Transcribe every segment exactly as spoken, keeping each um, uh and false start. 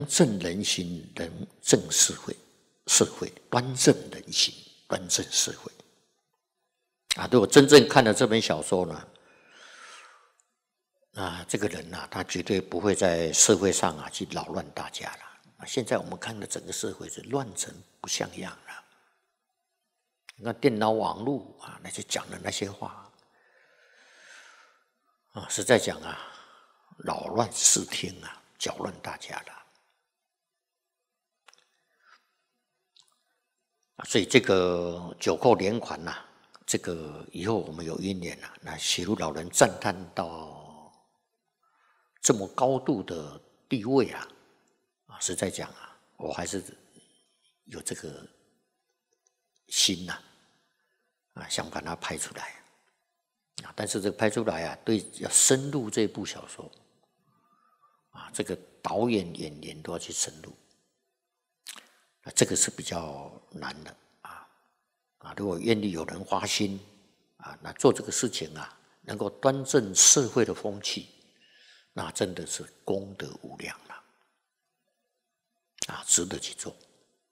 正人心，人正社会，社会端正人心，端正社会。啊，如果真正看了这本小说呢，啊，这个人呐、啊，他绝对不会在社会上啊去扰乱大家了。啊，现在我们看的整个社会是乱成不像样了。那电脑网络啊，那些讲的那些话啊，实在讲啊，扰乱视听啊，搅乱大家了。所以这个九扣连环呐、啊，这个以后我们有因缘啊，那写入老人赞叹到这么高度的地位啊，啊，实在讲啊，我还是有这个心呐、啊，啊，想把它拍出来啊。但是这个拍出来啊，对，要深入这部小说啊，这个导演、演员都要去深入。那这个是比较难的啊啊！如果愿意有人花心啊，那做这个事情啊，能够端正社会的风气，那真的是功德无量了啊，值得去做。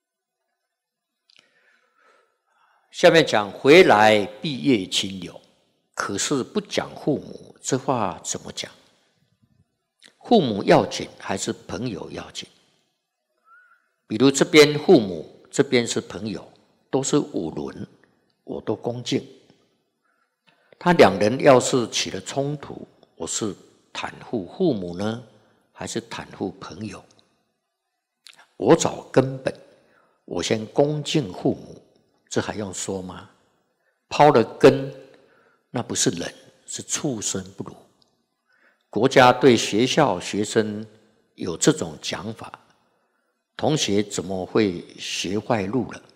下面讲回来毕业亲友，可是不讲父母，这话怎么讲？父母要紧还是朋友要紧？比如这边父母，这边是朋友，都是五伦，我都恭敬。他两人要是起了冲突，我是袒护父母呢，还是袒护朋友？我找根本，我先恭敬父母，这还用说吗？抛了根，那不是人，是畜生不如。国家对学校学生有这种讲法，同学怎么会学坏路了？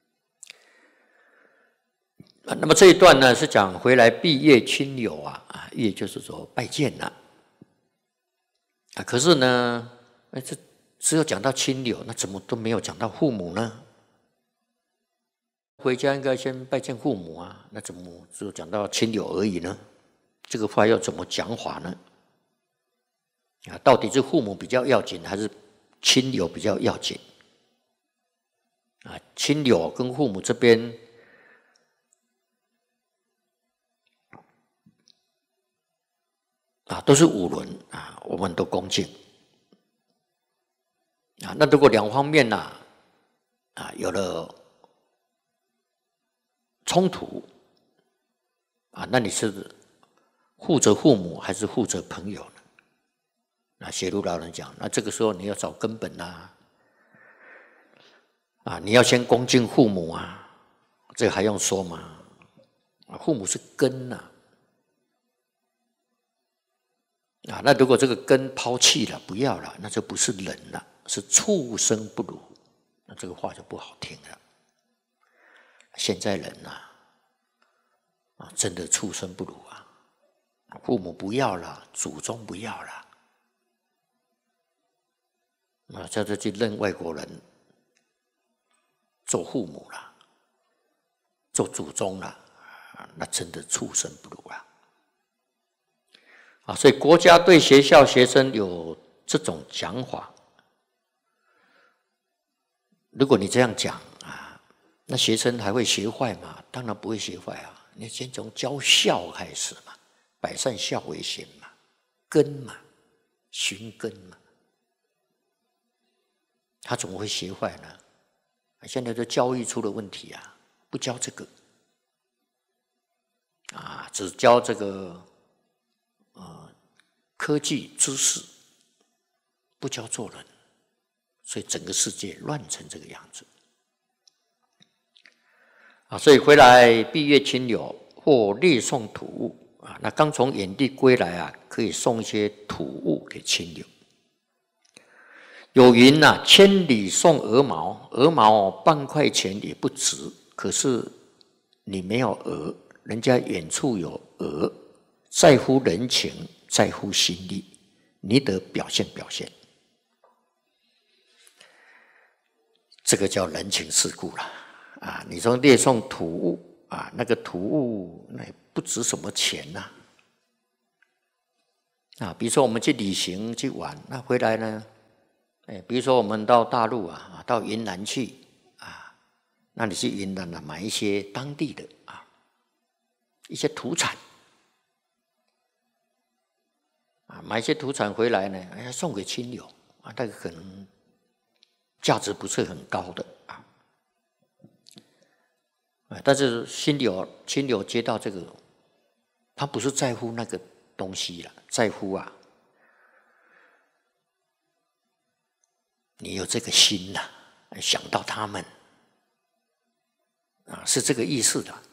那么这一段呢，是讲回来毕业亲友啊，啊，也就是说拜见了啊。可是呢，哎，这只有讲到亲友，那怎么都没有讲到父母呢？回家应该先拜见父母啊，那怎么只有讲到亲友而已呢？这个话要怎么讲法呢？啊，到底是父母比较要紧，还是亲友比较要紧？啊，亲友跟父母这边啊，都是五伦啊，我们都恭敬啊。那如果两方面呢、啊，啊有了冲突啊，那你是护着父母还是护着朋友呢？那写入老人讲，那这个时候你要找根本啊，啊，你要先恭敬父母啊，这个还用说吗？父母是根呐、啊，啊，那如果这个根抛弃了，不要了，那就不是人了，是畜生不如，那这个话就不好听了。现在人呐、啊，啊，真的畜生不如啊，父母不要了，祖宗不要了。啊，叫做去认外国人做父母了，做祖宗了，那真的畜生不如啊！啊，所以国家对学校学生有这种讲法，如果你这样讲啊，那学生还会学坏吗？当然不会学坏啊！你先从教孝开始嘛，百善孝为先嘛，根嘛，寻根嘛。他怎么会学坏呢？现在的教育出了问题啊，不教这个啊，只教这个呃科技知识，不教做人，所以整个世界乱成这个样子啊。所以回来毕业亲友或列送土物啊，那刚从远地归来啊，可以送一些土物给亲友。有云呐、啊，千里送鹅毛，鹅毛半块钱也不值。可是你没有鹅，人家远处有鹅，在乎人情，在乎心力，你得表现表现。这个叫人情世故了啊！你说列送土物啊，那个土物那也不值什么钱呐啊！比如说我们去旅行去玩，那回来呢？ 哎，比如说我们到大陆啊，到云南去啊，那你去云南啊买一些当地的啊一些土产啊，买一些土产回来呢，哎，送给亲友啊，那个可能价值不是很高的啊，但是亲友亲友接到这个，他不是在乎那个东西了，在乎啊。你有这个心呐、啊，想到他们啊，是这个意思的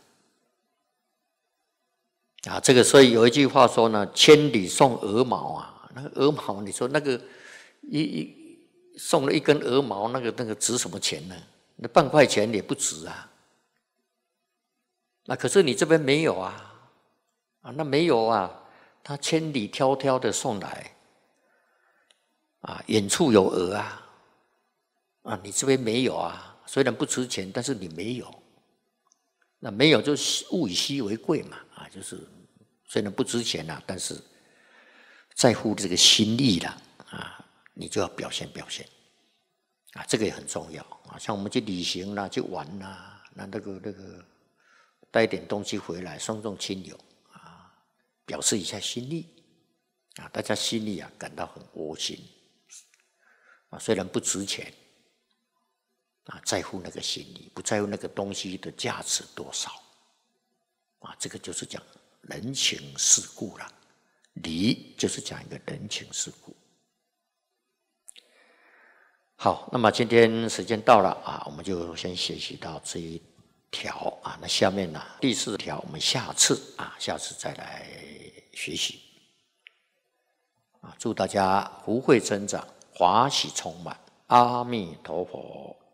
啊。这个所以有一句话说呢，千里送鹅毛啊，那个鹅毛，你说那个一一送了一根鹅毛，那个那个值什么钱呢？那半块钱也不值啊。那可是你这边没有啊，啊，那没有啊，他千里迢迢的送来啊，远处有鹅啊。啊，你这边没有啊？虽然不值钱，但是你没有，那没有就物以稀为贵嘛，啊，就是虽然不值钱啦、啊，但是在乎这个心意啦，啊，你就要表现表现，啊，这个也很重要啊。像我们去旅行啦、去玩啦，那那个那个带一点东西回来送送亲友啊，表示一下心意啊，大家心里啊感到很窝心啊，虽然不值钱。啊，在乎那个心理，不在乎那个东西的价值多少，啊，这个就是讲人情世故了。礼就是讲一个人情世故。好，那么今天时间到了啊，我们就先学习到这一条啊。那下面呢，第四条我们下次啊，下次再来学习。啊，祝大家福慧增长，华喜充满，阿弥陀佛。